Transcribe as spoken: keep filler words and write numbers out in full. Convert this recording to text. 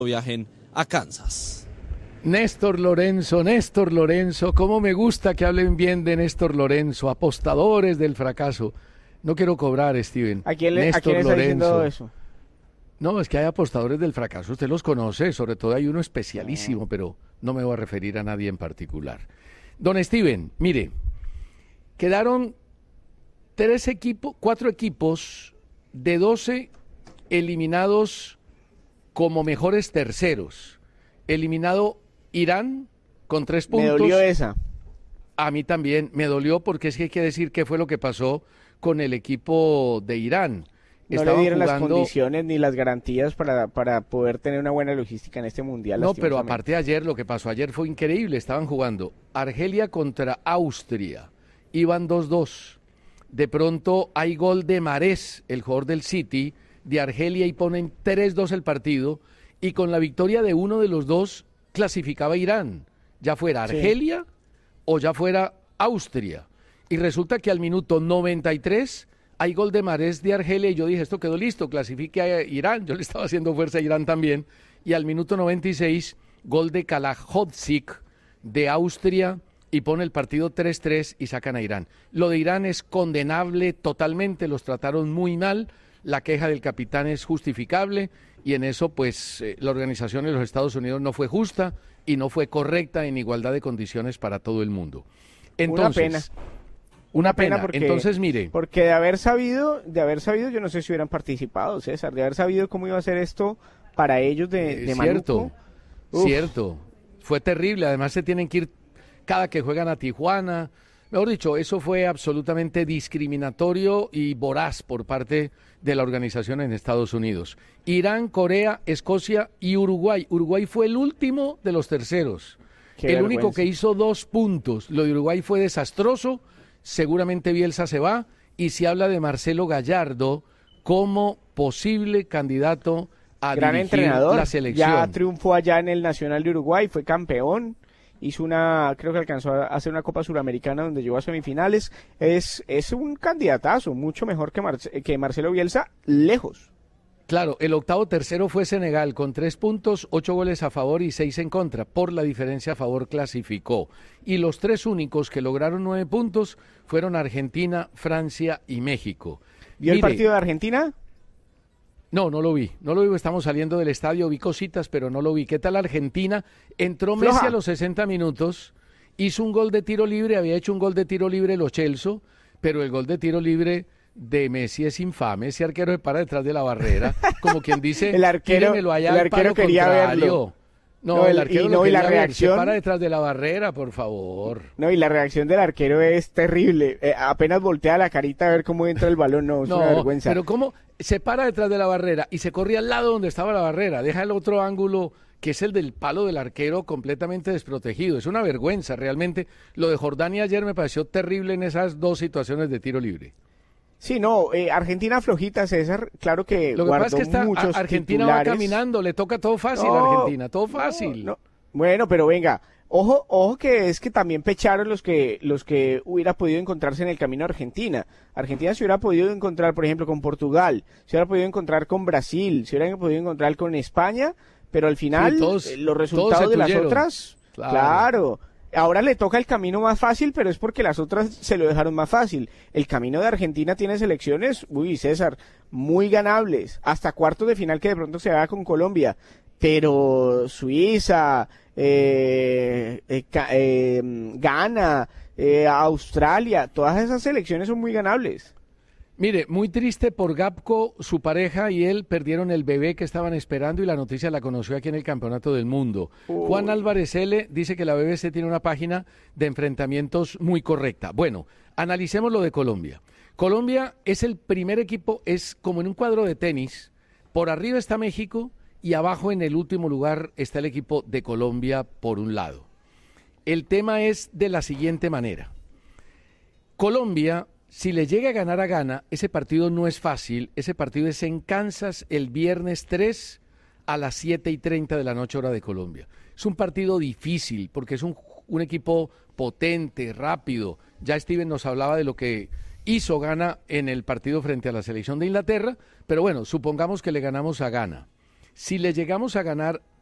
viajen a Kansas. Néstor Lorenzo, Néstor Lorenzo, cómo me gusta que hablen bien de Néstor Lorenzo, apostadores del fracaso. No quiero cobrar, Steven. ¿A quién, le, Néstor ¿a quién está Lorenzo. diciendo eso? No, es que hay apostadores del fracaso, usted los conoce, sobre todo hay uno especialísimo, pero no me voy a referir a nadie en particular. Don Steven, mire, quedaron tres equipos, cuatro equipos de doce eliminados como mejores terceros. Eliminado Irán con tres puntos. Me dolió esa. A mí también me dolió porque es que hay que decir qué fue lo que pasó con el equipo de Irán. No Estaban le dieron jugando... las condiciones ni las garantías para, para poder tener una buena logística en este mundial. No, pero aparte de ayer, lo que pasó ayer fue increíble. Estaban jugando Argelia contra Austria. Iban dos dos. De pronto hay gol de Mahrez, el jugador del City, de Argelia, y ponen tres dos el partido. Y con la victoria de uno de los dos clasificaba Irán. Ya fuera Argelia sí. o ya fuera Austria. Y resulta que al minuto noventa y tres... hay gol de Mahrez de Argelia y yo dije, esto quedó listo, clasifique a Irán. Yo le estaba haciendo fuerza a Irán también. Y al minuto noventa y seis, gol de Kalahodzik de Austria y pone el partido tres tres y sacan a Irán. Lo de Irán es condenable totalmente, los trataron muy mal. La queja del capitán es justificable y en eso pues eh, la organización de los Estados Unidos no fue justa y no fue correcta en igualdad de condiciones para todo el mundo. Entonces, una pena. Una pena, pena porque, entonces mire. Porque de haber sabido, de haber sabido, yo no sé si hubieran participado, César, de haber sabido cómo iba a ser esto para ellos de, de Cierto, Maluco. Uf. Cierto, fue terrible, además se tienen que ir cada que juegan a Tijuana, mejor dicho, eso fue absolutamente discriminatorio y voraz por parte de la organización en Estados Unidos. Irán, Corea, Escocia y Uruguay, Uruguay fue el último de los terceros, Qué el vergüenza. único que hizo dos puntos, lo de Uruguay fue desastroso. Seguramente Bielsa se va y se habla de Marcelo Gallardo como posible candidato a Gran dirigir entrenador. la selección. Ya triunfó allá en el Nacional de Uruguay, fue campeón, hizo una, creo que alcanzó a hacer una Copa Suramericana donde llegó a semifinales. Es, es un candidatazo, mucho mejor que, Marce- que Marcelo Bielsa, lejos. Claro, el octavo tercero fue Senegal con tres puntos, ocho goles a favor y seis en contra. Por la diferencia a favor clasificó. Y los tres únicos que lograron nueve puntos fueron Argentina, Francia y México. ¿Vio el Mire, partido de Argentina? No, no lo vi, no lo vi, estamos saliendo del estadio, vi cositas, pero no lo vi. ¿Qué tal Argentina? Entró Messi Floja. a los sesenta minutos, hizo un gol de tiro libre, había hecho un gol de tiro libre Lo Celso, pero el gol de tiro libre de Messi es infame, ese arquero se para detrás de la barrera, como quien dice, El arquero- tírenmelo allá el al arquero palo quería contrario. verlo. No, No, el el- arquero y lo no, y la quería ver, reacción- se para detrás de la barrera, por favor. No, y la reacción del arquero es terrible. Eh, apenas voltea la carita a ver cómo entra el balón, no, es No, una vergüenza. pero cómo se para detrás de la barrera y se corre al lado donde estaba la barrera, deja el otro ángulo que es el del palo del arquero completamente desprotegido. Es una vergüenza realmente. Lo de Jordania ayer me pareció terrible en esas dos situaciones de tiro libre. Sí, no, eh, Argentina flojita, César, claro que Lo que guardó pasa es que está, muchos a- Argentina titulares. va caminando, le toca todo fácil No, a Argentina, todo fácil. no, no. Bueno, pero venga, ojo, ojo que es que también pecharon los que los que hubiera podido encontrarse en el camino a Argentina. Argentina se hubiera podido encontrar, por ejemplo, con Portugal, se hubiera podido encontrar con Brasil, se hubiera podido encontrar con España, pero al final Sí, todos- eh, los todos se resultados de las tuyeron. otras, Claro. claro. Ahora le toca el camino más fácil, pero es porque las otras se lo dejaron más fácil. El camino de Argentina tiene selecciones, uy, César, muy ganables, hasta cuartos de final que de pronto se haga con Colombia, pero Suiza, eh, eh, Ca- eh, Ghana, eh, Australia, todas esas selecciones son muy ganables. Mire, muy triste por Gapco, su pareja y él perdieron el bebé que estaban esperando y la noticia la conoció aquí en el Campeonato del Mundo. Uy. Juan Álvarez L. dice que la B B C tiene una página de enfrentamientos muy correcta. Bueno, analicemos lo de Colombia. Colombia es el primer equipo, es como en un cuadro de tenis. Por arriba está México y abajo en el último lugar está el equipo de Colombia por un lado. El tema es de la siguiente manera. Colombia, si le llega a ganar a Ghana, ese partido no es fácil. Ese partido es en Kansas el viernes tres a las siete y treinta de la noche hora de Colombia. Es un partido difícil porque es un, un equipo potente, rápido. Ya Steven nos hablaba de lo que hizo Ghana en el partido frente a la selección de Inglaterra, pero bueno, supongamos que le ganamos a Ghana. Si le llegamos a ganar